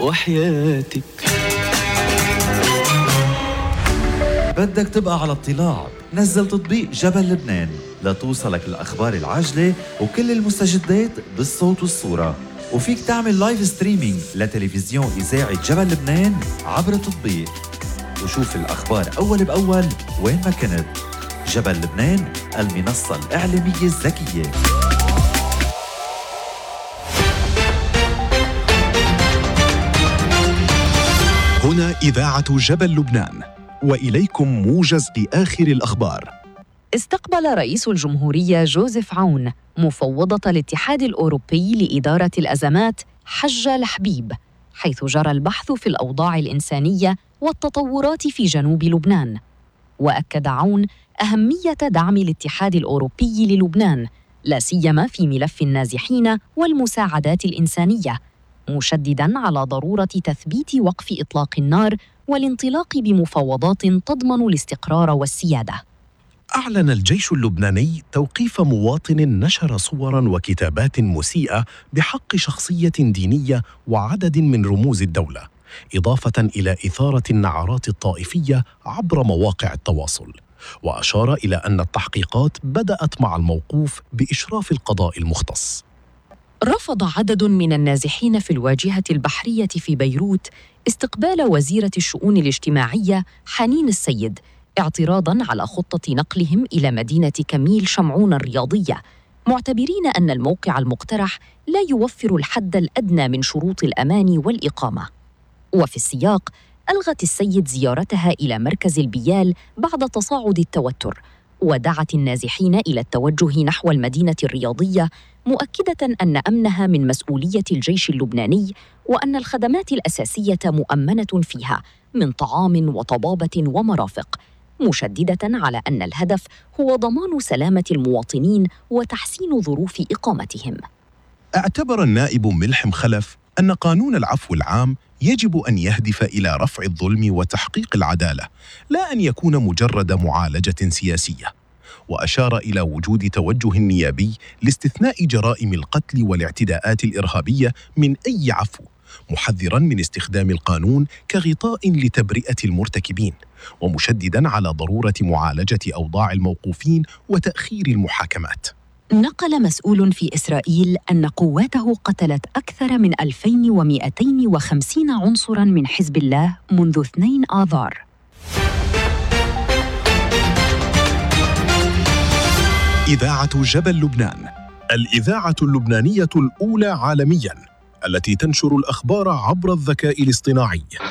وحياتك. بدك تبقى على اطلاع؟ نزل تطبيق جبل لبنان لتوصلك الأخبار العاجلة وكل المستجدات بالصوت والصورة، وفيك تعمل لايف ستريمينج لتلفزيون إذاعة جبل لبنان عبر التطبيق وشوف الأخبار أول بأول وين ما كنت. جبل لبنان، المنصة الإعلامية الذكية. هنا إذاعة جبل لبنان، وإليكم موجز لآخر الأخبار. استقبل رئيس الجمهورية جوزيف عون مفوضة الاتحاد الأوروبي لإدارة الأزمات حج لحبيب، حيث جرى البحث في الأوضاع الإنسانية والتطورات في جنوب لبنان. وأكد عون أهمية دعم الاتحاد الأوروبي للبنان، لا سيما في ملف النازحين والمساعدات الإنسانية، مشدداً على ضرورة تثبيت وقف إطلاق النار والانطلاق بمفاوضات تضمن الاستقرار والسيادة. أعلن الجيش اللبناني توقيف مواطن نشر صوراً وكتابات مسيئة بحق شخصية دينية وعدد من رموز الدولة، إضافة إلى إثارة النعرات الطائفية عبر مواقع التواصل. وأشار إلى أن التحقيقات بدأت مع الموقوف بإشراف القضاء المختص. رفض عدد من النازحين في الواجهة البحرية في بيروت استقبال وزيرة الشؤون الاجتماعية حنين السيد، اعتراضاً على خطة نقلهم إلى مدينة كميل شمعون الرياضية، معتبرين أن الموقع المقترح لا يوفر الحد الأدنى من شروط الأمان والإقامة. وفي السياق، ألغت السيد زيارتها إلى مركز البيال بعد تصاعد التوتر، ودعت النازحين إلى التوجه نحو المدينة الرياضية، مؤكدة أن أمنها من مسؤولية الجيش اللبناني، وأن الخدمات الأساسية مؤمنة فيها من طعام وطبابة ومرافق، مشددة على أن الهدف هو ضمان سلامة المواطنين وتحسين ظروف إقامتهم. اعتبر النائب ملحم خلف أن قانون العفو العام يجب أن يهدف إلى رفع الظلم وتحقيق العدالة، لا أن يكون مجرد معالجة سياسية. وأشار إلى وجود توجه نيابي لاستثناء جرائم القتل والاعتداءات الإرهابية من أي عفو، محذراً من استخدام القانون كغطاء لتبرئة المرتكبين، ومشدداً على ضرورة معالجة أوضاع الموقوفين وتأخير المحاكمات. نقل مسؤول في إسرائيل أن قواته قتلت أكثر من 2250 عنصراً من حزب الله منذ 2 آذار. إذاعة جبل لبنان، الإذاعة اللبنانية الأولى عالمياً التي تنشر الأخبار عبر الذكاء الاصطناعي.